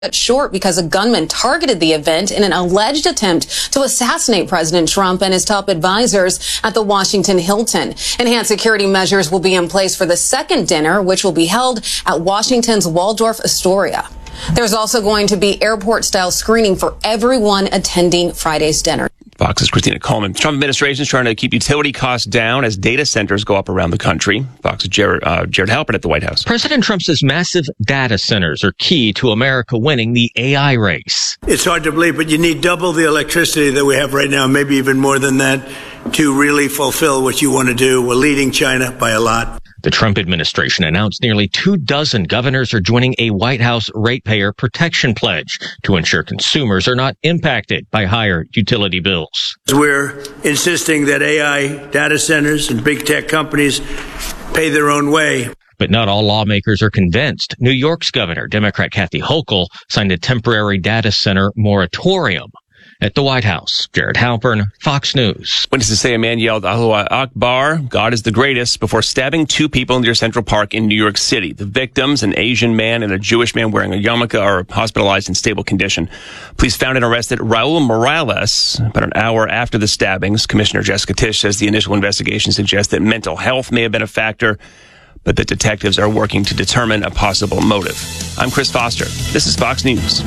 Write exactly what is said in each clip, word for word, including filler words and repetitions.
short because a gunman targeted the event in an alleged attempt to assassinate President Trump and his top advisors at the Washington Hilton. Enhanced security measures will be in place for the second dinner, which will be held at Washington's Waldorf Astoria. There's also going to be airport-style screening for everyone attending Friday's dinner. Fox's Christina Coleman. The Trump administration is trying to keep utility costs down as data centers go up around the country. Fox's Jared, uh, Jared Halpern at the White House. President Trump says massive data centers are key to America winning the A I race. It's hard to believe, but you need double the electricity that we have right now, maybe even more than that, to really fulfill what you want to do. We're leading China by a lot. The Trump administration announced nearly two dozen governors are joining a White House ratepayer protection pledge to ensure consumers are not impacted by higher utility bills. We're insisting that A I data centers and big tech companies pay their own way. But not all lawmakers are convinced. New York's governor, Democrat Kathy Hochul, signed a temporary data center moratorium. At the White House, Jared Halpern, Fox News. Witnesses say a man yelled, Allahu Akbar, God is the greatest, before stabbing two people near Central Park in New York City. The victims, an Asian man and a Jewish man wearing a yarmulke, are hospitalized in stable condition. Police found and arrested Raul Morales about an hour after the stabbings. Commissioner Jessica Tisch says the initial investigation suggests that mental health may have been a factor, but that detectives are working to determine a possible motive. I'm Chris Foster. This is Fox News.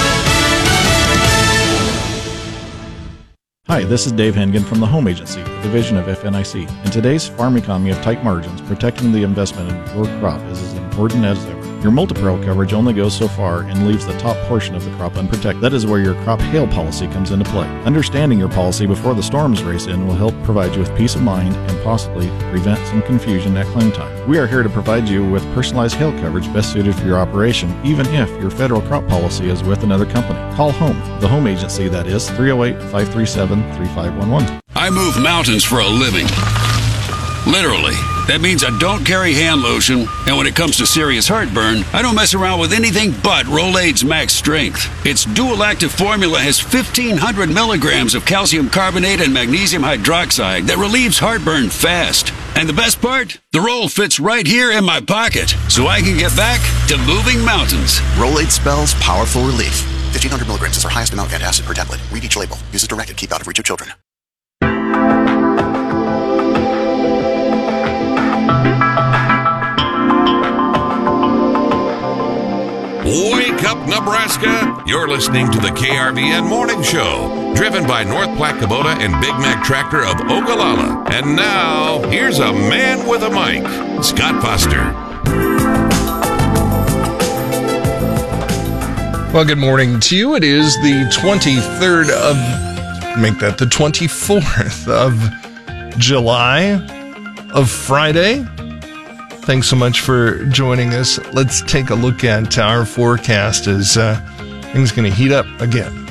Hi, this is Dave Hengen from the Home Agency, a division of F N I C. In today's farm economy of tight margins, protecting the investment in your crop is as important as ever. Your multi-peril coverage only goes so far and leaves the top portion of the crop unprotected. That is where your crop hail policy comes into play. Understanding your policy before the storms race in will help provide you with peace of mind and possibly prevent some confusion at claim time. We are here to provide you with personalized hail coverage best suited for your operation, even if your federal crop policy is with another company. Call Home, the Home Agency, that is three oh eight, five three seven, three five one one. I move mountains for a living. Literally. That means I don't carry hand lotion, and when it comes to serious heartburn, I don't mess around with anything but Rolaids Max Strength. Its dual-active formula has fifteen hundred milligrams of calcium carbonate and magnesium hydroxide that relieves heartburn fast. And the best part? The roll fits right here in my pocket, so I can get back to moving mountains. Rolaids spells powerful relief. fifteen hundred milligrams is our highest amount of antacid per tablet. Read each label. Use as directed. Keep out of reach of children. Wake up, Nebraska! You're listening to the K R V N Morning Show, driven by North Platte Kubota and Big Mac Tractor of Ogallala. And now, here's a man with a mic, Scott Foster. Well, good morning to you. It is the twenty-third of, make that the twenty-fourth of July of Friday. Thanks so much for joining us. Let's take a look at our forecast as uh, things going to heat up again.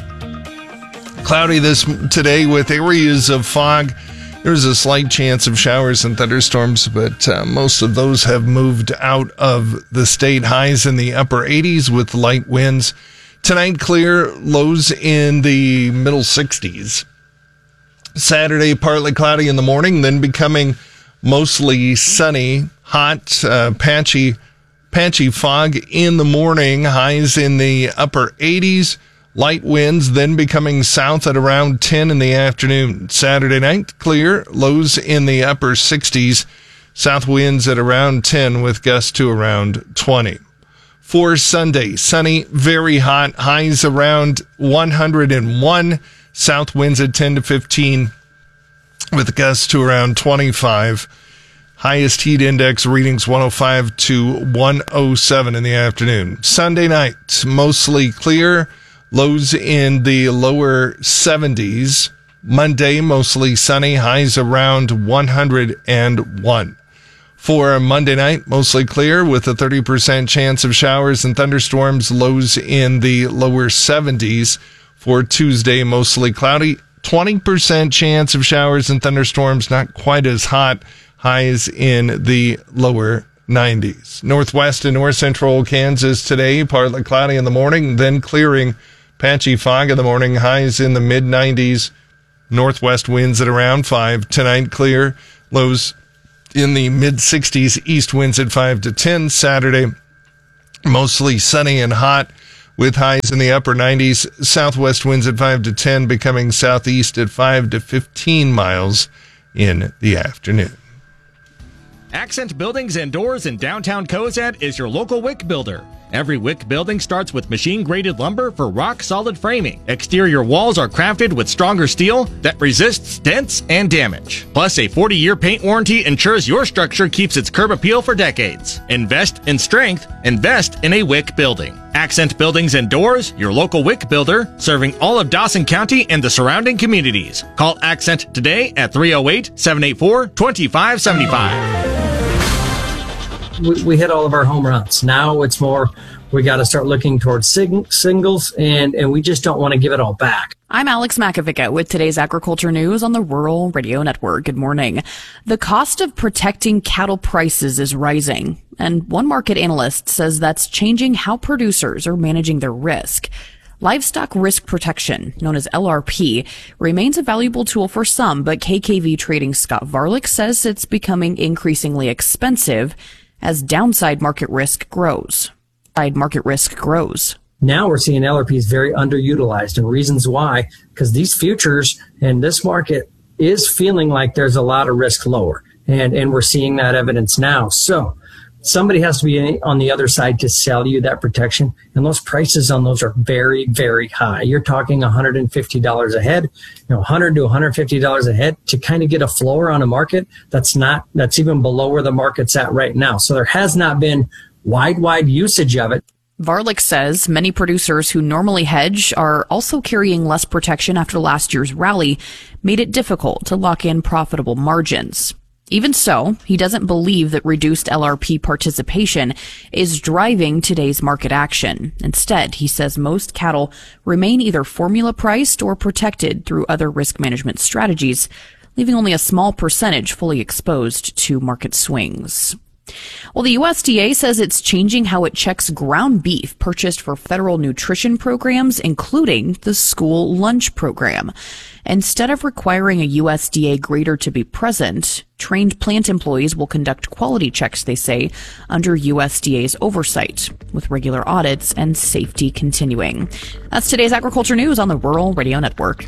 Cloudy this today with areas of fog. There's a slight chance of showers and thunderstorms, but uh, most of those have moved out of the state. Highs in the upper eighties with light winds. Tonight, clear, lows in the middle sixties. Saturday, partly cloudy in the morning, then becoming mostly sunny. Hot, uh, patchy, patchy fog in the morning, highs in the upper eighties, light winds, then becoming south at around ten in the afternoon. Saturday night, clear, lows in the upper sixties, south winds at around ten with gusts to around twenty. For Sunday, sunny, very hot, highs around one hundred one, south winds at ten to fifteen with gusts to around twenty-five. Highest heat index readings one oh five to one oh seven in the afternoon. Sunday night, mostly clear, lows in the lower seventies. Monday, mostly sunny, highs around one hundred one. For Monday night, mostly clear with a thirty percent chance of showers and thunderstorms, lows in the lower seventies. For Tuesday, mostly cloudy, twenty percent chance of showers and thunderstorms, not quite as hot. Highs in the lower nineties. Northwest and north central Kansas today, partly cloudy in the morning, then clearing. Patchy fog in the morning, highs in the mid nineties. Northwest winds at around five. Tonight, clear, lows in the mid sixties. East winds at five to ten. Saturday, mostly sunny and hot with highs in the upper nineties. Southwest winds at five to ten, becoming southeast at five to fifteen miles in the afternoon. Accent Buildings and Doors in downtown Cozad is your local wick builder. Every wick building starts with machine-graded lumber for rock-solid framing. Exterior walls are crafted with stronger steel that resists dents and damage. Plus, a forty-year paint warranty ensures your structure keeps its curb appeal for decades. Invest in strength. Invest in a wick building. Accent Buildings and Doors, your local wick builder, serving all of Dawson County and the surrounding communities. Call Accent today at three oh eight, seven eight four, two five seven five. We, we hit all of our home runs. Now it's more, we got to start looking towards sing, singles, and, and we just don't want to give it all back. I'm Alex Makovica with today's agriculture news on the Rural Radio Network. Good morning. The cost of protecting cattle prices is rising, and one market analyst says that's changing how producers are managing their risk. Livestock risk protection, known as L R P, remains a valuable tool for some, but K K V Trading Scott Varlick says it's becoming increasingly expensive as downside market risk grows. Side market risk grows. Now we're seeing L R Ps very underutilized, and reasons why, because these futures and this market is feeling like there's a lot of risk lower, and, and we're seeing that evidence now. So somebody has to be on the other side to sell you that protection, and those prices on those are very, very high. You're talking one hundred fifty dollars a head, you know, one hundred to one hundred fifty dollars a head to kind of get a floor on a market that's not, that's even below where the market's at right now. So there has not been wide, wide usage of it. Varlick says many producers who normally hedge are also carrying less protection after last year's rally made it difficult to lock in profitable margins. Even so, he doesn't believe that reduced L R P participation is driving today's market action. Instead, he says most cattle remain either formula priced or protected through other risk management strategies, leaving only a small percentage fully exposed to market swings. Well, the U S D A says it's changing how it checks ground beef purchased for federal nutrition programs, including the school lunch program. Instead of requiring a U S D A grader to be present, trained plant employees will conduct quality checks, they say, under U S D A's oversight, with regular audits and safety continuing. That's today's agriculture news on the Rural Radio Network.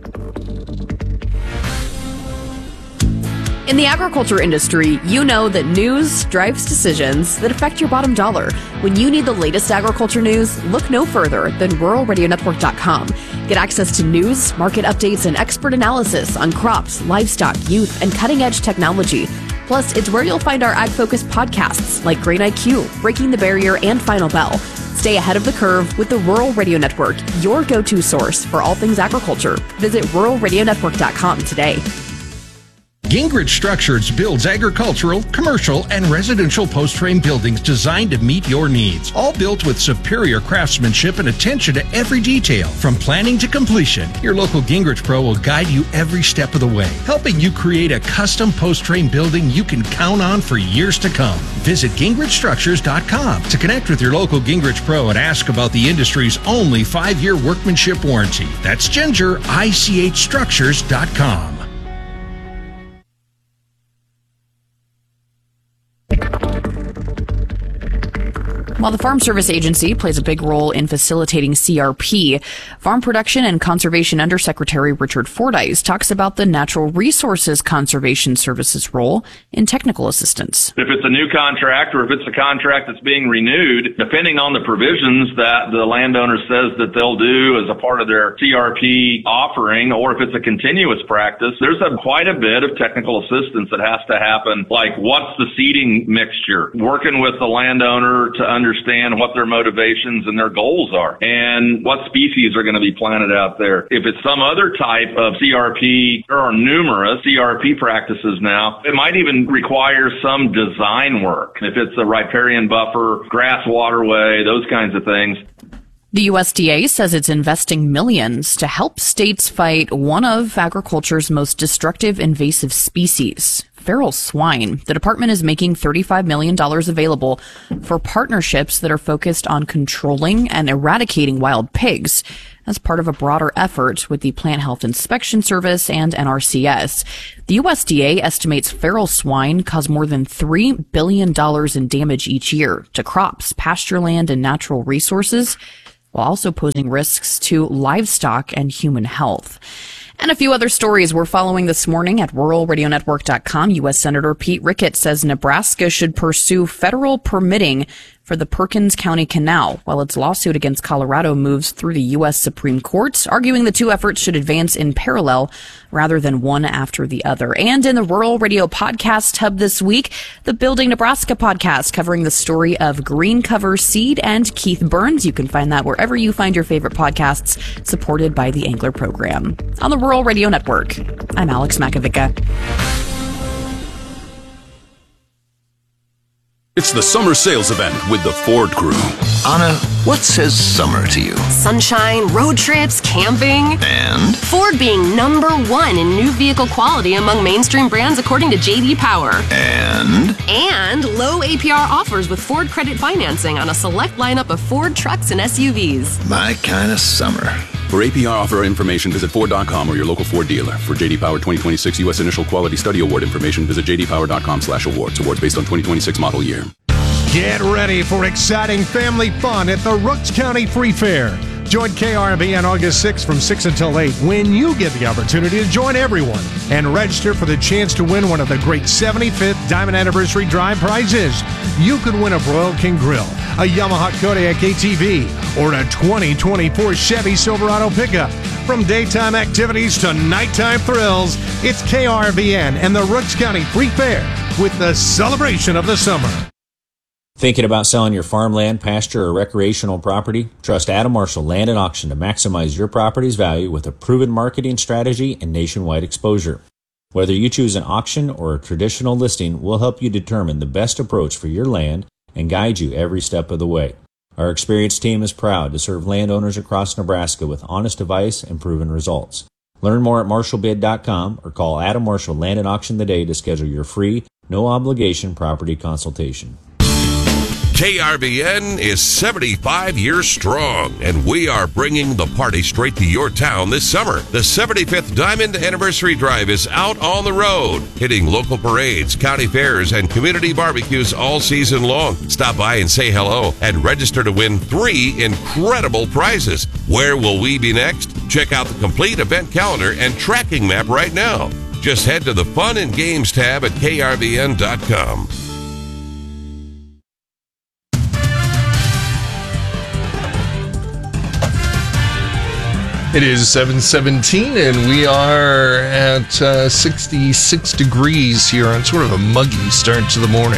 In the agriculture industry, you know that news drives decisions that affect your bottom dollar. When you need the latest agriculture news, look no further than rural radio network dot com. Get access to news, market updates, and expert analysis on crops, livestock, youth, and cutting-edge technology. Plus, it's where you'll find our ag-focused podcasts like Grain I Q, Breaking the Barrier, and Final Bell. Stay ahead of the curve with the Rural Radio Network, your go-to source for all things agriculture. Visit rural radio network dot com today. Gingrich Structures builds agricultural, commercial, and residential post-frame buildings designed to meet your needs. All built with superior craftsmanship and attention to every detail. From planning to completion, your local Gingrich Pro will guide you every step of the way, helping you create a custom post-frame building you can count on for years to come. Visit gingrich structures dot com to connect with your local Gingrich Pro and ask about the industry's only five-year workmanship warranty. That's ginger I C H structures dot com. While the Farm Service Agency plays a big role in facilitating C R P, Farm Production and Conservation Undersecretary Richard Fordyce talks about the Natural Resources Conservation Service's role in technical assistance. If it's a new contract or if it's a contract that's being renewed, depending on the provisions that the landowner says that they'll do as a part of their C R P offering, or if it's a continuous practice, there's a, quite a bit of technical assistance that has to happen, like what's the seeding mixture, working with the landowner to understand understand what their motivations and their goals are and what species are going to be planted out there. If it's some other type of C R P, there are numerous C R P practices now. It might even require some design work. If it's a riparian buffer, grass waterway, those kinds of things. The U S D A says it's investing millions to help states fight one of agriculture's most destructive invasive species, feral swine. The department is making thirty-five million dollars available for partnerships that are focused on controlling and eradicating wild pigs as part of a broader effort with the Plant Health Inspection Service and N R C S. The U S D A estimates feral swine cause more than three billion dollars in damage each year to crops, pasture land, and natural resources. while also posing risks to livestock and human health. And a few other stories we're following this morning at rural radio network dot com. U S Senator Pete Ricketts says Nebraska should pursue federal permitting for the Perkins County Canal, while its lawsuit against Colorado moves through the U S Supreme Court, arguing the two efforts should advance in parallel rather than one after the other. And in the Rural Radio Podcast Hub this week, the Building Nebraska podcast covering the story of Green Cover Seed and Keith Burns. You can find that wherever you find your favorite podcasts, supported by the Angler Program. On the Rural Radio Network, I'm Alex Makovica. It's the summer sales event with the Ford Crew. Anna, what says summer to you? Sunshine, road trips, camping. And? Ford being number one in new vehicle quality among mainstream brands according to J D Power. And? And low A P R offers with Ford credit financing on a select lineup of Ford trucks and S U Vs. My kind of summer. For A P R offer information, visit Ford dot com or your local Ford dealer. For J D Power twenty twenty-six U S Initial Quality Study Award information, visit J D Power dot com slash awards. Awards based on twenty twenty-six model year. Get ready for exciting family fun at the Rooks County Free Fair. Join K R V on August sixth from six until eight when you get the opportunity to join everyone and register for the chance to win one of the great seventy-fifth Diamond Anniversary Drive prizes. You could win a Broil King Grill, a Yamaha Kodiak A T V, or a twenty twenty-four Chevy Silverado pickup. From daytime activities to nighttime thrills, it's K R V N and the Rooks County Free Fair with the celebration of the summer. Thinking about selling your farmland, pasture, or recreational property? Trust Adam Marshall Land and Auction to maximize your property's value with a proven marketing strategy and nationwide exposure. Whether you choose an auction or a traditional listing, we'll help you determine the best approach for your land and guide you every step of the way. Our experienced team is proud to serve landowners across Nebraska with honest advice and proven results. Learn more at marshall bid dot com or call Adam Marshall Land and Auction today to schedule your free, no-obligation property consultation. K R V N is seventy-five years strong, and we are bringing the party straight to your town this summer. The seventy-fifth Diamond Anniversary Drive is out on the road, hitting local parades, county fairs, and community barbecues all season long. Stop by and say hello and register to win three incredible prizes. Where will we be next? Check out the complete event calendar and tracking map right now. Just head to the Fun and Games tab at K R V N dot com. It is seven seventeen, and we are at uh, sixty-six degrees here on sort of a muggy start to the morning.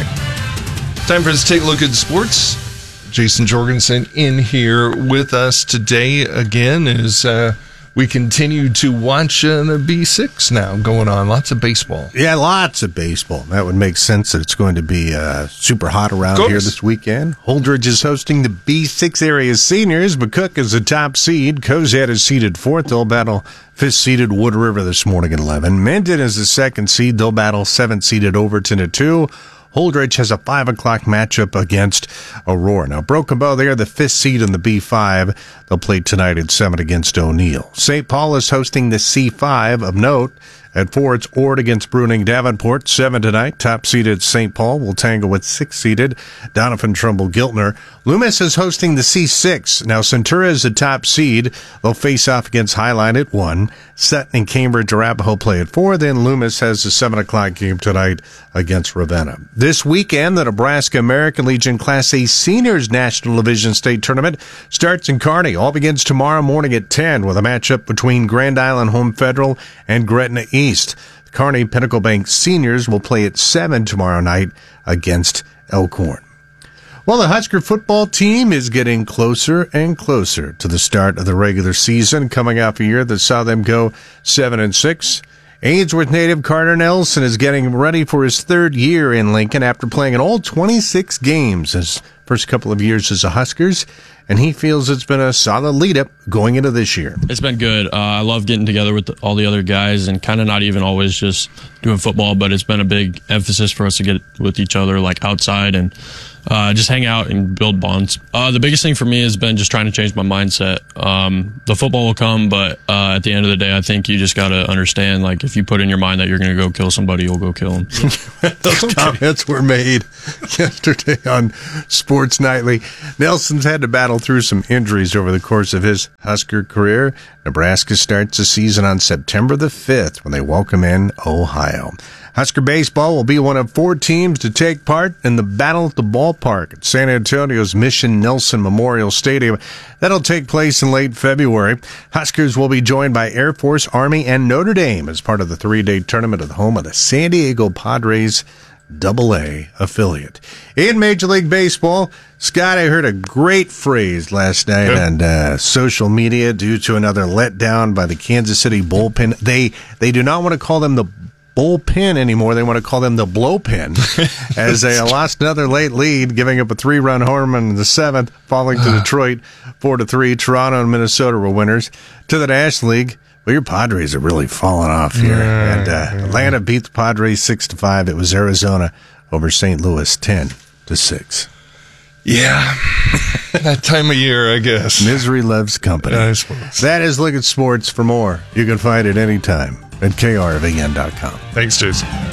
Time for us to take a look at sports. Jason Jorgensen in here with us today again as uh, we continue to watch uh, the B six now going on. Lots of baseball. Yeah, lots of baseball. That would make sense that it's going to be uh, super hot around here this weekend. Holdridge is hosting the B six area seniors. McCook is the top seed. Cozad is seeded fourth. They'll battle fifth-seeded Wood River this morning at eleven. Minden is the second seed. They'll battle seventh-seeded Overton at two. Holdridge has a five o'clock matchup against Aurora. Now, Broken Bow, they are the fifth seed in the B five. They'll play tonight at seven against O'Neill. Saint Paul is hosting the C five of note. At four, it's Ord against Bruning Davenport. Seven tonight. Top-seeded Saint Paul will tangle with sixth-seeded Donovan Trumbull Giltner. Loomis is hosting the C six. Now, Centura is the top seed. They'll face off against Highline at one. Sutton and Cambridge Arapahoe play at four. Then Loomis has the seven o'clock game tonight against Ravenna. This weekend, the Nebraska American Legion Class A Seniors National Division State Tournament starts in Kearney. All begins tomorrow morning at ten with a matchup between Grand Island Home Federal and Gretna East. The Kearney Pinnacle Bank Seniors will play at seven tomorrow night against Elkhorn. Well, the Husker football team is getting closer and closer to the start of the regular season, coming off a year that saw them go seven and six. Ainsworth native Carter Nelson is getting ready for his third year in Lincoln after playing in all twenty-six games his first couple of years as a Huskers, and he feels it's been a solid lead-up going into this year. It's been good. Uh, I love getting together with the, all the other guys and kind of not even always just doing football, but it's been a big emphasis for us to get with each other, like outside, and Uh, just hang out and build bonds. Uh, the biggest thing for me has been just trying to change my mindset. Um, the football will come, but uh, at the end of the day, I think you just got to understand, like, if you put in your mind that you're going to go kill somebody, you'll go kill them. Those okay. comments were made yesterday on Sports Nightly. Nelson's had to battle through some injuries over the course of his Husker career. Nebraska starts the season on September the fifth when they welcome in Ohio. Husker baseball will be one of four teams to take part in the Battle at the Ballpark at San Antonio's Mission Nelson Memorial Stadium. That'll take place in late February. Huskers will be joined by Air Force, Army, and Notre Dame as part of the three-day tournament at the home of the San Diego Padres Double A affiliate. In Major League Baseball, Scott, I heard a great phrase last night yep. on uh, social media due to another letdown by the Kansas City bullpen. They they do not want to call them the bullpen anymore. They want to call them the blowpen, as they lost another late lead, giving up a three-run home in the seventh, falling to Detroit four to three. Toronto and Minnesota were winners. To the National League, well, your Padres are really falling off here. Yeah, and uh, yeah. Atlanta beat the Padres six to five. It was Arizona over Saint Louis ten to six. Yeah, that time of year, I guess. Misery loves company. I suppose. That is Look at Sports. For more, you can find it anytime at K R V N dot com. Thanks, Jason.